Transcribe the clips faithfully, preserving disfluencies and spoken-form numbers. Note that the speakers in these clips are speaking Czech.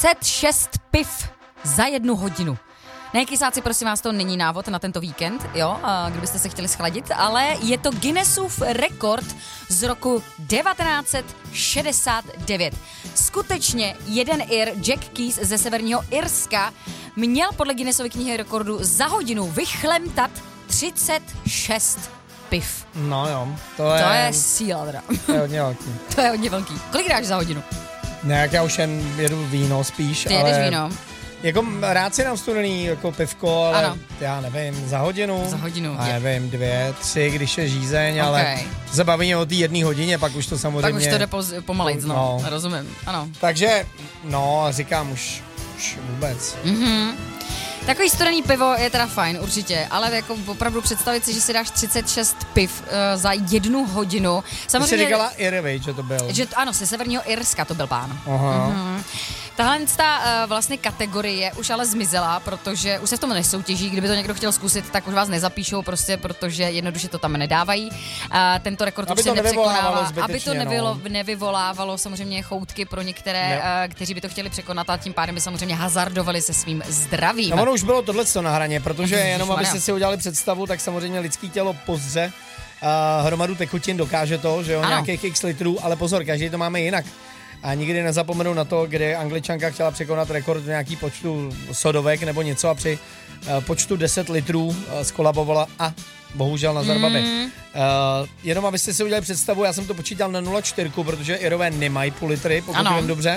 třicet šest piv za jednu hodinu. Nekysáci, prosím vás, to není návod na tento víkend, jo, kdybyste se chtěli schladit, ale je to Guinnessův rekord z roku devatenáct set šedesát devět. Skutečně jeden Ir, Jack Keys ze severního Irska, měl podle Guinnessovy knihy rekordů za hodinu vychlemtat třicet šest piv. No jo, to je... To je síla teda. To je hodně velký. To je hodně velký. Kolik dáš za hodinu? Ne, jak já už jen jedu víno spíš, Ty ale... jedeš víno? Jako rád si dám studený jako pivko, ale ano. Já nevím, za hodinu. Za hodinu. A nevím, dvě, tři, když je žízeň, okay. Ale zabaví o té jedné hodině, pak už to samozřejmě... Pak už to jde poz, pomalejc, no. no. Rozumím, ano. Takže, no, říkám už, už vůbec. Mhm. Takový studený pivo je teda fajn, určitě, ale jako opravdu představit si, že si dáš třicet šest piv uh, za jednu hodinu. Samozřejmě... Ty jsi říkala Ir, že to byl. Že, ano, ze severního Irska to byl pán. Aha. Mhm. Tahle ta uh, vlastně kategorie už ale zmizela, protože už se v tom nesoutěží. Kdyby to někdo chtěl zkusit, tak už vás nezapíšou prostě, protože jednoduše to tam nedávají. Uh, tento rekord aby už se nepřekonává. Aby to nevylo, no. nevyvolávalo samozřejmě choutky pro některé, uh, kteří by to chtěli překonat a tím pádem by samozřejmě hazardovali se svým zdravím. No ono už bylo tohleto na hraně, protože jenom abyste si udělali představu, tak samozřejmě lidský tělo pozře uh, hromadu tekutin, dokáže to, že jo, ano. Nějakých x litrů, ale pozor, každý to máme jinak. A nikdy nezapomenu na to, kdy Angličanka chtěla překonat rekord v nějaký počtu sodovek nebo něco a při uh, počtu deset litrů uh, skolabovala a bohužel na zarbaby. Mm. Uh, jenom abyste si udělali představu, já jsem to počítal na nula celá čtyři, protože Irové nemají půl litry, pokud vím dobře.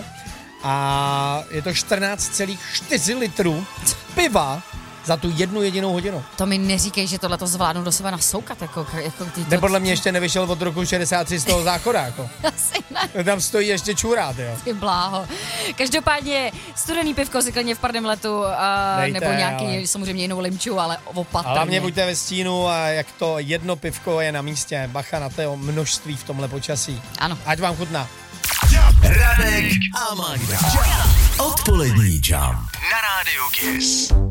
A je to čtrnáct celá čtyři litrů piva za tu jednu jedinou hodinu. To mi neříkej, že tohle to zvládnu do sebe nasoukat. Jako, jako ty to... Ne, podle mě ještě nevyšel od roku šedesát tři z toho záchoda. Jako. Asi ne. Tam stojí ještě čurát, jo. Ty bláho. Každopádně studený pivko si klidně v pardem letu, uh, Dejte, nebo nějaký ale... samozřejmě jinou limču, ale opatrně. Ale hlavně buďte ve stínu a jak to jedno pivko je na místě. Bacha na to množství v tomhle počasí. Ano. Ať vám chutná. Radek a Magda. Odpolední Jump na rádiu Kiss.